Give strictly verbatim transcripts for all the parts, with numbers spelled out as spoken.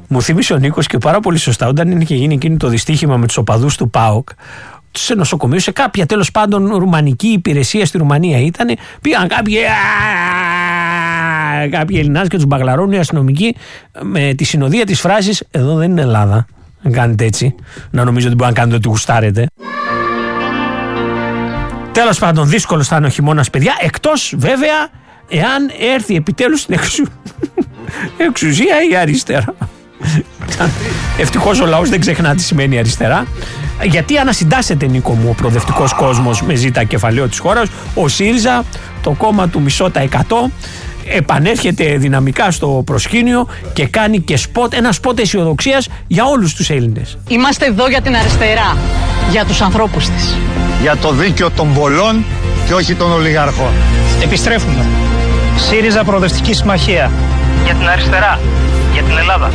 Μου θύμισε ο Νίκος και πάρα πολύ σωστά όταν είχε γίνει εκείνο το δυστύχημα με τους οπαδούς του ΠΑΟΚ σε νοσοκομείο, σε κάποια τέλος πάντων ρουμανική υπηρεσία στη Ρουμανία ήταν, πήγαν κάποιοι, κάποιοι Ελληνάς και τους μπαγλαρώνουν οι αστυνομικοί με τη συνοδεία της φράσης «Εδώ δεν είναι Ελλάδα, να κάνετε έτσι, να νομίζω ότι μπορεί να κάνετε ό,τι γουστάρετε». Τέλος πάντων, δύσκολος θα είναι ο χειμώνας, παιδιά, εκτός βέβαια εάν έρθει επιτέλους στην εξου... εξουσία η αριστερά. Ευτυχώς ο λαός δεν ξεχνά τι σημαίνει αριστερά. Γιατί ανασυντάσσεται, Νίκο μου, ο προοδευτικός κόσμος με ζήτα κεφαλαίο της χώρας. Ο ΣΥΡΙΖΑ, το κόμμα του μισό τα εκατό, επανέρχεται δυναμικά στο προσκήνιο και κάνει και σποτ, ένα σποτ αισιοδοξίας για όλους τους Έλληνες. Είμαστε εδώ για την αριστερά, για τους ανθρώπους της. Για το δίκαιο των πολλών και όχι των ολιγαρχών. Επιστρέφουμε. ΣΥΡΙΖΑ Προοδευτική Συμμαχία. Για την αριστερά. Για την Ελλάδα.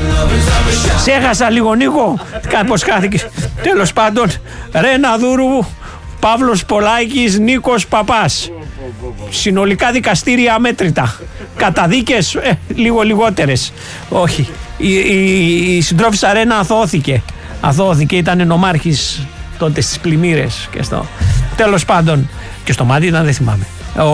Ξέχασα λίγο, Νίκο. Κάπως χάθηκες. Τέλος πάντων, Ρένα Δούρου, Παύλος Πολάκης, Νίκος Παπάς. Συνολικά δικαστήρια αμέτρητα. Καταδίκες ε, λίγο λιγότερες. Όχι. Η, η, η συντρόφισσα Ρένα αθώθηκε. Αθώθηκε, ήταν νομάρχης τότε στις πλημμύρες. Και στο... Τέλος πάντων. Και στο μάτι ήταν, δεν θυμάμαι.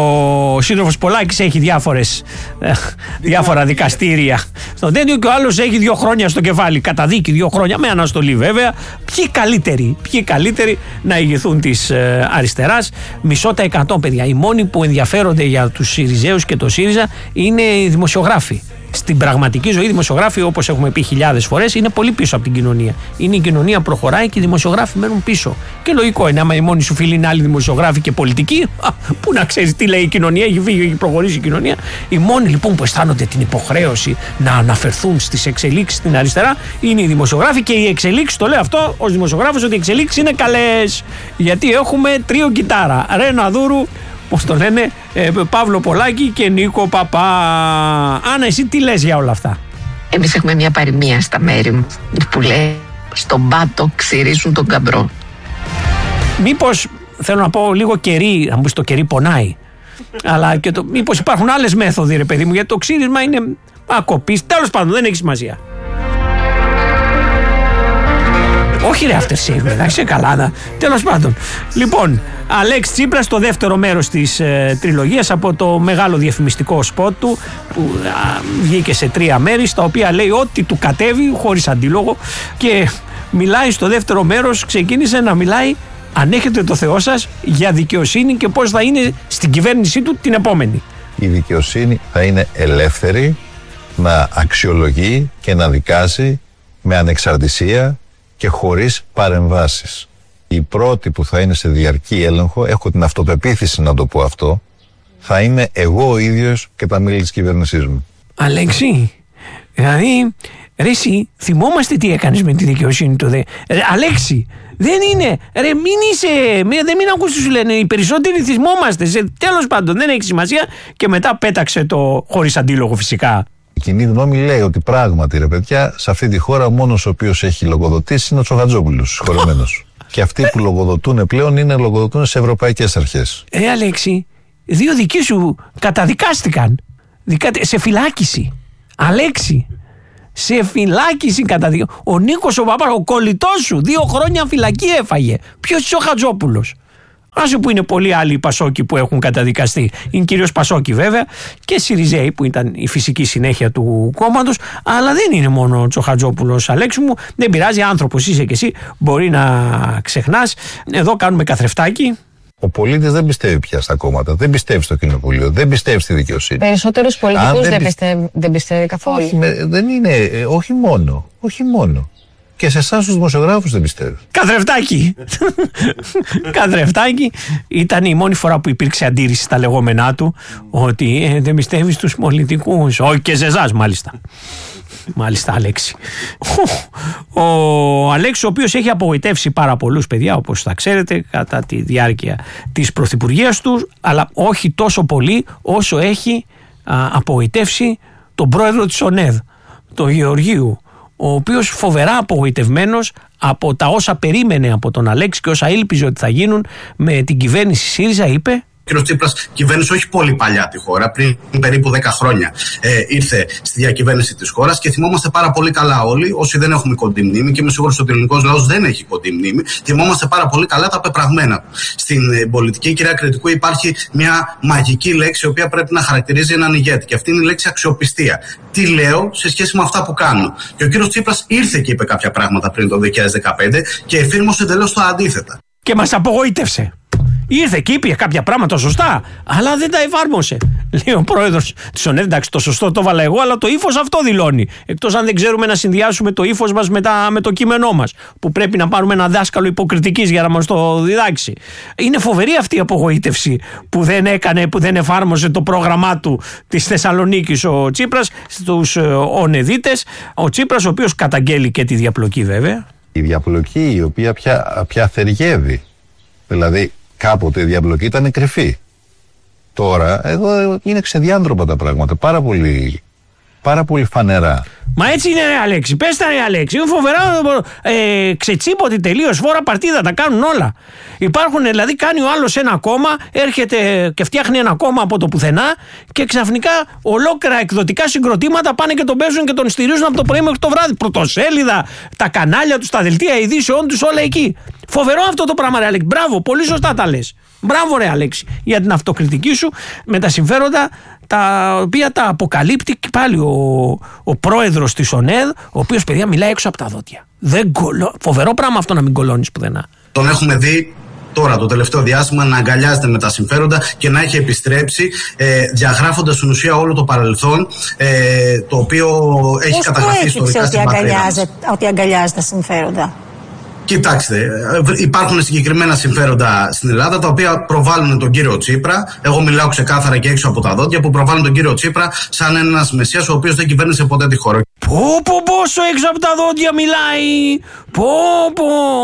Ο σύντροφος Πολάκης έχει διάφορες, διάφορα δικαστήρια στο τέτοιο και ο άλλος έχει δύο χρόνια στο κεφάλι. Καταδίκη δύο χρόνια με αναστολή βέβαια. Ποιοι καλύτεροι, ποιοι καλύτεροι να ηγηθούν της ε, αριστεράς. Μισό τα εκατό, παιδιά. Οι μόνοι που ενδιαφέρονται για τους ΣΥΡΙΖΕΟΥς και το ΣΥΡΙΖΑ είναι οι δημοσιογράφοι. Στην πραγματική ζωή, οι δημοσιογράφοι, όπως έχουμε πει χιλιάδες φορές, είναι πολύ πίσω από την κοινωνία. Είναι η κοινωνία προχωράει και οι δημοσιογράφοι μένουν πίσω. Και λογικό είναι, άμα οι μόνοι σου φίλοι είναι άλλοι δημοσιογράφοι και πολιτικοί, πού να ξέρεις τι λέει η κοινωνία, έχει φύγει, έχει προχωρήσει η κοινωνία. Οι μόνοι λοιπόν που αισθάνονται την υποχρέωση να αναφερθούν στις εξελίξεις στην αριστερά είναι οι δημοσιογράφοι. Και οι εξελίξεις, το λέω αυτό ως δημοσιογράφος, ότι οι εξελίξεις είναι καλές. Γιατί έχουμε τρίο κιτάρα. Ρένα Δούρου, πώς το λένε, ε, Παύλο Πολάκη και Νίκο Παπά. Άννα, εσύ τι λες για όλα αυτά? Εμείς έχουμε μια παροιμία στα μέρη μου που λέει «Στον πάτο ξυρίζουν τον καμπρό». Μήπως, θέλω να πω λίγο κερί, να μου πεις το κερί πονάει, αλλά και το, μήπως υπάρχουν άλλες μέθοδοι, ρε παιδί μου, γιατί το ξύρισμα είναι ακοπής. Τέλος πάντων, δεν έχει σημασία. Όχι ρε after save, εντάξει, καλά. Τέλος πάντων. Λοιπόν, Αλέξη Τσίπρας, το δεύτερο μέρος της ε, τριλογίας από το μεγάλο διαφημιστικό σποτ του που α, βγήκε σε τρία μέρη, στα οποία λέει ό,τι του κατέβει χωρίς αντίλογο και μιλάει στο δεύτερο μέρος, ξεκίνησε να μιλάει, αν έχετε το Θεό σας, για δικαιοσύνη και πώς θα είναι στην κυβέρνησή του την επόμενη. Η δικαιοσύνη θα είναι ελεύθερη να αξιολογεί και να δικάζει με ανεξαρτησία και χωρίς παρεμβάσεις. Η πρώτη που θα είναι σε διαρκή έλεγχο, έχω την αυτοπεποίθηση να το πω αυτό, θα είμαι εγώ ο ίδιος και τα μέλη της κυβέρνησής μου. Αλέξη, δηλαδή, ρε εσύ, θυμόμαστε τι έκανες με τη δικαιοσύνη του δε. Ρε, Αλέξη, δεν είναι, ρε μην είσαι, μην, δεν μην ακούς τι σου λένε, οι περισσότεροι θυμόμαστε, σε, τέλος πάντων δεν έχει σημασία και μετά πέταξε το χωρίς αντίλογο φυσικά. Η κοινή γνώμη λέει ότι πράγματι, ρε παιδιά, σε αυτή τη χώρα ο μόνος ο οποίος έχει λογοδοτήσει είναι ο Τσοχατζόπουλος, συγχωρεμένος. Και αυτοί που λογοδοτούν πλέον είναι λογοδοτούν σε ευρωπαϊκές αρχές. Ε, Αλέξη, δύο δικοί σου καταδικάστηκαν. Δικάτε, σε φυλάκιση. Αλέξη, σε φυλάκιση καταδικάστηκαν. Ο Νίκος ο Παπάς, ο κολλητός σου, δύο χρόνια φυλακή έφαγε. Ποιος είσαι ο Χατζόπουλος? Άσε που είναι πολλοί άλλοι Πασόκοι που έχουν καταδικαστεί. Είναι κυρίως Πασόκοι βέβαια και Σιριζέοι που ήταν η φυσική συνέχεια του κόμματος. Αλλά δεν είναι μόνο ο Τσοχατζόπουλος, Αλέξη μου. Δεν πειράζει, άνθρωπος είσαι κι εσύ. Μπορεί να ξεχνάς. Εδώ κάνουμε καθρεφτάκι. Ο πολίτης δεν πιστεύει πια στα κόμματα, δεν πιστεύει στο κοινοβούλιο, δεν πιστεύει στη δικαιοσύνη. Περισσότερους πολιτικούς δεν, δεν, πιστε... πιστεύει, δεν πιστεύει καθόλου. Όχι, με, δεν είναι, όχι μόνο, όχι μόνο. Και σε εσάς τους δημοσιογράφους δεν πιστεύει. Καθρεφτάκι. Καθρεφτάκι. Ήταν η μόνη φορά που υπήρξε αντίρρηση στα λεγόμενά του ότι ε, δεν πιστεύει στους πολιτικούς. Όχι και σε εσάς μάλιστα. Μάλιστα, Αλέξη. Ο, ο Αλέξης, ο οποίος έχει απογοητεύσει πάρα πολλούς παιδιά, όπως θα ξέρετε, κατά τη διάρκεια της πρωθυπουργίας του, αλλά όχι τόσο πολύ όσο έχει α, απογοητεύσει τον πρόεδρο της ΟΝΕΔ, τον Γεωργίου, ο οποίος φοβερά απογοητευμένος από τα όσα περίμενε από τον Αλέξη και όσα ήλπιζε ότι θα γίνουν με την κυβέρνηση ΣΥΡΙΖΑ, είπε: κ. Τσίπρας κυβέρνησε όχι πολύ παλιά τη χώρα, πριν περίπου δέκα χρόνια ε, ήρθε στη διακυβέρνηση της χώρας και θυμόμαστε πάρα πολύ καλά όλοι, όσοι δεν έχουμε κοντή μνήμη, και είμαι σίγουρος ότι ο ελληνικός λαός δεν έχει κοντή μνήμη, θυμόμαστε πάρα πολύ καλά τα πεπραγμένα. Στην ε, πολιτική, κυρία Κρητικού, υπάρχει μια μαγική λέξη, η οποία πρέπει να χαρακτηρίζει έναν ηγέτη, και αυτή είναι η λέξη αξιοπιστία. Τι λέω σε σχέση με αυτά που κάνω. Και ο κ. Τσίπρας ήρθε και είπε κάποια πράγματα πριν το δύο χιλιάδες δεκαπέντε και εφήρμοσε εντελώς το αντίθετα. Και μας απογοήτευσε. Ήρθε και είπε κάποια πράγματα σωστά, αλλά δεν τα εφάρμοσε. Λέει ο πρόεδρος της ΟΝΕΔ, εντάξει, το σωστό το έβαλα εγώ, αλλά το ύφος αυτό δηλώνει. Εκτός αν δεν ξέρουμε να συνδυάσουμε το ύφος μας με, τα, με το κείμενό μας, που πρέπει να πάρουμε ένα δάσκαλο υποκριτικής για να μας το διδάξει. Είναι φοβερή αυτή η απογοήτευση που δεν έκανε, που δεν εφάρμοσε το πρόγραμμά του της Θεσσαλονίκης ο Τσίπρας στους ΟΝΕΔίτες. Ο Τσίπρας, ο οποίος καταγγέλει και τη διαπλοκή, βέβαια. Η διαπλοκή, η οποία πια, πια θεργεύει. Δηλαδή, κάποτε η διαπλοκή ήταν κρυφή. Τώρα, εδώ είναι ξεδιάντροπα τα πράγματα. Πάρα πολύ, πάρα πολύ φανερά. Μα έτσι είναι, ρε Αλέξη. Πες τα, ρε Αλέξη. Είναι φοβερά, ε, ξετσίποτη τελείως, φόρα παρτίδα, τα κάνουν όλα. Υπάρχουν, δηλαδή, κάνει ο άλλος ένα κόμμα, έρχεται και φτιάχνει ένα κόμμα από το πουθενά και ξαφνικά ολόκληρα εκδοτικά συγκροτήματα πάνε και τον παίζουν και τον στηρίζουν από το πρωί μέχρι το βράδυ. Πρωτοσέλιδα, τα κανάλια τους, τα δελτία ειδήσεών τους, όλα εκεί. Φοβερό αυτό το πράγμα, ρε Αλέξη. Μπράβο, πολύ σωστά τα λες. Μπράβο, ρε Αλέξη, για την αυτοκριτική σου με τα συμφέροντα τα οποία τα αποκαλύπτει και πάλι ο, ο πρόεδρος της ΟΝΕΔ, ο οποίος, παιδιά, μιλάει έξω από τα δόντια. Δεν κολο... Φοβερό πράγμα αυτό να μην κολώνεις πουθενά. Τον έχουμε δει τώρα το τελευταίο διάστημα να αγκαλιάζεται με τα συμφέροντα και να έχει επιστρέψει ε, διαγράφοντας στην ουσία όλο το παρελθόν, ε, το οποίο έχει Πώς καταγραφεί ιστορικά στην πατρίδα μας. Ότι αγκαλιάζει τα συμφέροντα. Κοιτάξτε, υπάρχουν συγκεκριμένα συμφέροντα στην Ελλάδα τα οποία προβάλλουν τον κύριο Τσίπρα. Εγώ μιλάω ξεκάθαρα και έξω από τα δόντια, που προβάλλουν τον κύριο Τσίπρα σαν ένας μεσσίας ο οποίος δεν κυβέρνησε ποτέ τη χώρα. Πω πω πόσο έξω από τα δόντια μιλάει. Πω πω.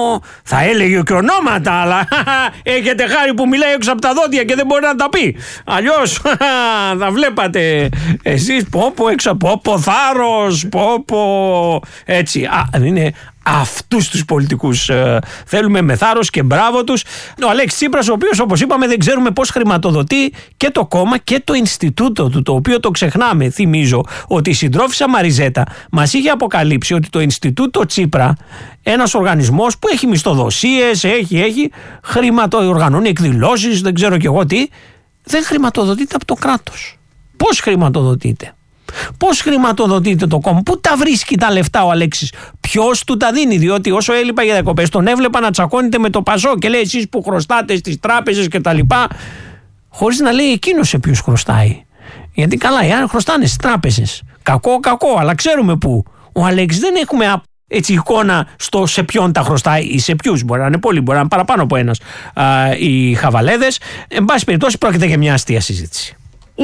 Θα έλεγε και ονόματα, αλλά έχετε χάρη που μιλάει έξω από τα δόντια και δεν μπορεί να τα πει. Αλλιώς θα βλέπατε εσείς πω πω έξω από πω θάρρος, πω πω. Έτσι, α, είναι... Αυτούς τους πολιτικούς ε, θέλουμε με θάρρος και μπράβο τους. Ο Αλέξης Τσίπρας, ο οποίος, όπως είπαμε, δεν ξέρουμε πώς χρηματοδοτεί και το κόμμα και το Ινστιτούτο του, το οποίο το ξεχνάμε. Θυμίζω ότι η συντρόφισσα Μαριζέτα μας είχε αποκαλύψει ότι το Ινστιτούτο Τσίπρα, ένας οργανισμός που έχει μισθοδοσίες, έχει, έχει χρηματοοργανώνει εκδηλώσεις, δεν ξέρω κι εγώ τι, δεν χρηματοδοτείται από το κράτος. Πώς χρηματοδοτείται? Πώς χρηματοδοτείται το κόμμα? Πού τα βρίσκει τα λεφτά ο Αλέξης? Ποιος του τα δίνει? Διότι όσο έλειπα για διακοπές τον έβλεπα να τσακώνεται με το Πασό και λέει εσείς που χρωστάτε στις τράπεζες και τα λοιπά, χωρίς να λέει εκείνος σε ποιους χρωστάει. Γιατί καλά, οι άλλοι χρωστάνε στις τράπεζες. Κακό, κακό, αλλά ξέρουμε πού. Ο Αλέξης δεν έχουμε έτσι εικόνα στο σε ποιον τα χρωστάει ή σε ποιους. Μπορεί να είναι πολλοί, μπορεί να είναι παραπάνω από ένας α, οι χαβαλέδες. Εν πάση περιπτώσει, πρόκειται για μια αστεία συζήτηση.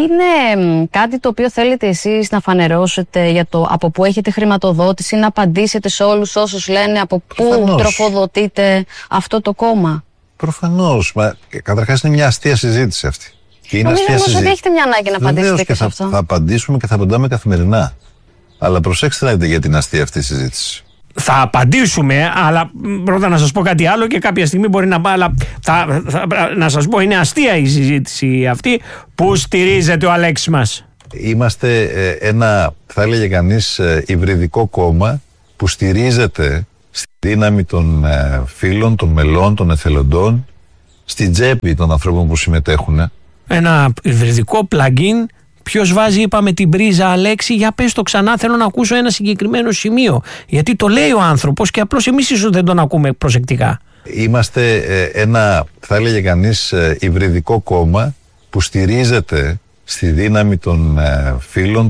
Είναι κάτι το οποίο θέλετε εσείς να φανερώσετε για το από πού έχετε χρηματοδότηση, να απαντήσετε σε όλους όσους λένε από πού Προφανώς. τροφοδοτείτε αυτό το κόμμα? Προφανώς. Μα, καταρχάς είναι μια αστεία συζήτηση αυτή. Και είναι Νομίζω αστεία όμως συζήτηση. ότι έχετε μια ανάγκη να απαντήσετε και, και σε θα, αυτό. Θα απαντήσουμε και θα απαντάμε καθημερινά. Αλλά προσέξτε να δείτε γιατί είναι αστεία αυτή η συζήτηση. Θα απαντήσουμε, αλλά πρώτα να σας πω κάτι άλλο και κάποια στιγμή μπορεί να πάει, αλλά θα, θα, να σας πω, είναι αστεία η συζήτηση αυτή. Πού στηρίζεται ο Αλέξης μας? Είμαστε ε, ένα, θα έλεγε κανείς, ε, υβριδικό κόμμα που στηρίζεται στη δύναμη των ε, φίλων, των μελών, των εθελοντών, στην τσέπη των ανθρώπων που συμμετέχουν. Ένα υβριδικό plugin. Ποιος βάζει, είπαμε, την πρίζα, Αλέξη? Για πες το ξανά, θέλω να ακούσω ένα συγκεκριμένο σημείο. Γιατί το λέει ο άνθρωπος και απλώς εμείς ίσως δεν τον ακούμε προσεκτικά. Είμαστε ε, ένα, θα έλεγε κανείς, ε, υβριδικό κόμμα που στηρίζεται στη δύναμη των ε, φίλων.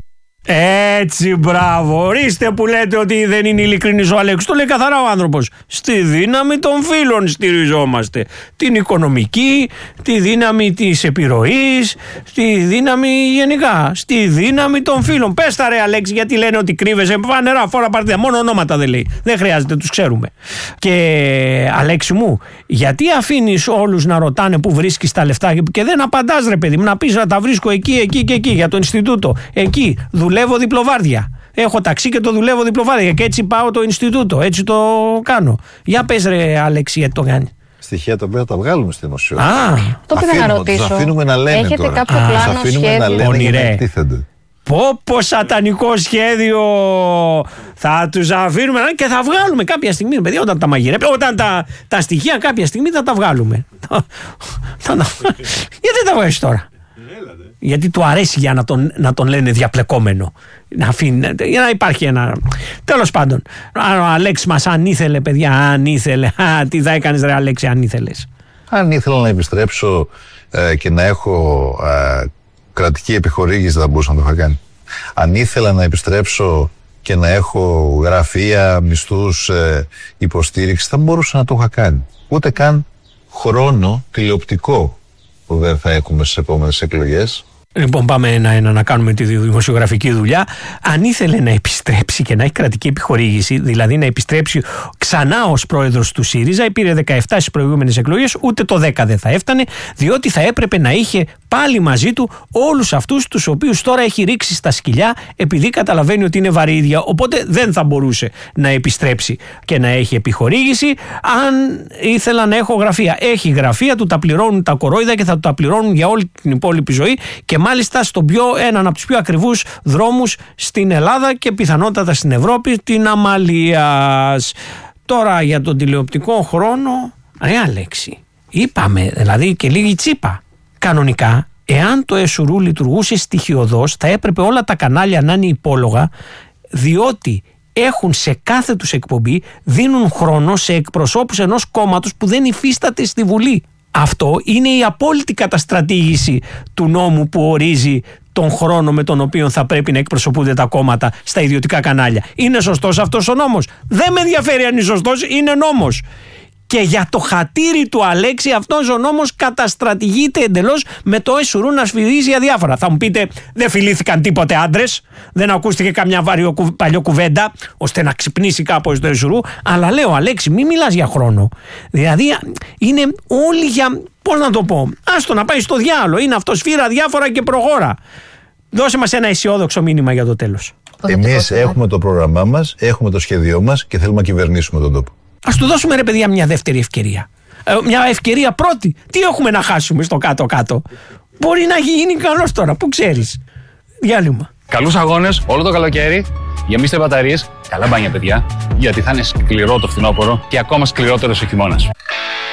Έτσι, μπράβο. Ορίστε που λέτε ότι δεν είναι ειλικρινής ο Αλέξης. Το λέει καθαρά ο άνθρωπος. Στη δύναμη των φίλων στηριζόμαστε. Την οικονομική, τη δύναμη της επιρροής, τη δύναμη γενικά. Στη δύναμη των φίλων. Πες τα, ρε Αλέξη, γιατί λένε ότι κρύβεσαι. Φανερά, φόρα παρτίδα. Μόνο ονόματα δεν λέει. Δεν χρειάζεται, τους ξέρουμε. Και Αλέξη μου, γιατί αφήνεις όλους να ρωτάνε πού βρίσκεις τα λεφτά και δεν απαντάς, ρε παιδί μου, να πεις να τα βρίσκω εκεί, εκεί και εκεί για το Ινστιτούτο. Εκεί δουλεύω διπλοβάρδια. Έχω ταξί και το δουλεύω διπλοβάρδια και έτσι πάω το Ινστιτούτο. Έτσι το κάνω. Για πες, ρε Αλέξη, γιατί το κάνει? στοιχεία τα οποία τα βγάλουμε στη δημοσιότητα. Α, το πήγα να ρωτήσω. Τους αφήνουμε να λένε έχετε τώρα. κάποιο Α, πλάνο, τους αφήνουμε σχέδιο? να λένε Πονηρέ. για να εκτίθενται. Πω πω σατανικό σχέδιο. Θα τους αφήνουμε και θα βγάλουμε κάποια στιγμή, παιδιά, όταν τα μαγειρεύει, όταν τα, τα στοιχεία κάποια στιγμή θα τα βγάλουμε. Γιατί δεν τα βγάζεις τώρα? Γιατί του αρέσει για να τον, να τον λένε διαπλεκόμενο. Να αφήνει, για να υπάρχει ένα. Τέλος πάντων, ο Αλέξης μας αν ήθελε, παιδιά, αν ήθελε. Α, τι θα έκανες, ρε Αλέξη, αν ήθελες? Αν ήθελα να επιστρέψω ε, και να έχω ε, κρατική επιχορήγηση, θα μπορούσα να το είχα κάνει. Αν ήθελα να επιστρέψω και να έχω γραφεία, μισθούς, ε, υποστήριξη, θα μπορούσα να το είχα κάνει. Ούτε καν χρόνο τηλεοπτικό που δεν θα έχουμε στις επόμενες εκλογές. Λοιπόν, πάμε ένα-ένα να κάνουμε τη δημοσιογραφική δουλειά. Αν ήθελε να επιστρέψει και να έχει κρατική επιχορήγηση, δηλαδή να επιστρέψει ξανά ως πρόεδρος του ΣΥΡΙΖΑ, πήρε δεκαεπτά στις προηγούμενες εκλογές, ούτε το δέκα δεν θα έφτανε, διότι θα έπρεπε να είχε πάλι μαζί του όλους αυτούς τους οποίους τώρα έχει ρίξει στα σκυλιά, επειδή καταλαβαίνει ότι είναι βαρύδια. Οπότε δεν θα μπορούσε να επιστρέψει και να έχει επιχορήγηση. Αν ήθελα να έχω γραφεία, έχει γραφεία, του τα πληρώνουν τα κορόιδα και θα του τα πληρώνουν για όλη την υπόλοιπη ζωή. Και μάλιστα στον πιο, έναν από τους πιο ακριβούς δρόμους στην Ελλάδα και πιθανότατα στην Ευρώπη, την Αμαλίας. Τώρα για τον τηλεοπτικό χρόνο, ρε Αλέξη, είπαμε δηλαδή και λίγη τσίπα. Κανονικά, εάν το ΕΣΟΥΡΟΥ λειτουργούσε στοιχειωδώς, θα έπρεπε όλα τα κανάλια να είναι υπόλογα, διότι έχουν σε κάθε τους εκπομπή, δίνουν χρόνο σε εκπροσώπους ενός κόμματος που δεν υφίσταται στη Βουλή. Αυτό είναι η απόλυτη καταστρατήγηση του νόμου που ορίζει τον χρόνο με τον οποίο θα πρέπει να εκπροσωπούνται τα κόμματα στα ιδιωτικά κανάλια. Είναι σωστός αυτός ο νόμος? Δεν με ενδιαφέρει αν είναι σωστός, είναι νόμος. Και για το χατήρι του Αλέξη αυτός ο νόμος καταστρατηγείται εντελώς, με το ΕΣΟΥΡΟΥ να σφυρίζει αδιάφορα. Θα μου πείτε, δεν φιλήθηκαν τίποτε άντρες, δεν ακούστηκε καμιά βαριο, παλιό κουβέντα ώστε να ξυπνήσει κάπως το ΕΣΟΥΡΟΥ. Αλλά λέω, Αλέξη, μην μιλάς για χρόνο. Δηλαδή είναι όλοι για, πώς να το πω, άστο να πάει στο διάολο. Είναι αυτό, σφύρα διάφορα και προχώρα. Δώσε μας ένα αισιόδοξο μήνυμα για το τέλος. Εμείς έχουμε το πρόγραμμά μας, έχουμε το σχέδιό μας και θέλουμε να κυβερνήσουμε τον τόπο. Ας του δώσουμε, ρε παιδιά, μια δεύτερη ευκαιρία. Ε, μια ευκαιρία πρώτη. Τι έχουμε να χάσουμε στο κάτω-κάτω? Μπορεί να γίνει καλός τώρα, που ξέρεις. Διάλειμμα. Καλούς αγώνες όλο το καλοκαίρι. Γεμίστε μπαταρίες. Καλά μπάνια, παιδιά. Γιατί θα είναι σκληρό το φθινόπωρο και ακόμα σκληρότερος ο χειμώνας.